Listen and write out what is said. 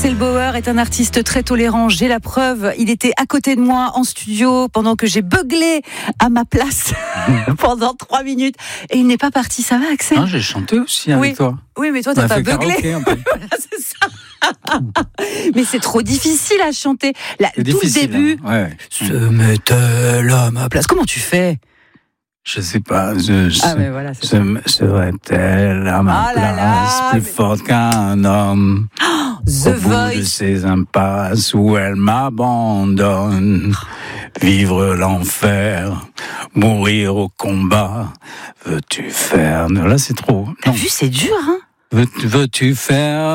Axel Bauer est un artiste très tolérant, j'ai la preuve. Il était à côté de moi en studio pendant que j'ai beuglé à ma place pendant 3 minutes. Et il n'est pas parti, ça va Axel ? J'ai chanté aussi avec toi. Oui, mais toi t'as pas beuglé. Voilà, c'est ça. Mais c'est trop difficile à chanter. Tout le début, se met-elle à ma place. Comment tu fais ? Je sais pas. Mais voilà, serait-elle à ma place plus forte qu'un homme The au bout Voice de ces impasses où elle m'abandonne. Vivre l'enfer, mourir au combat. Veux-tu faire... Là, c'est trop. T'as vu, c'est dur, hein ? Veux-tu faire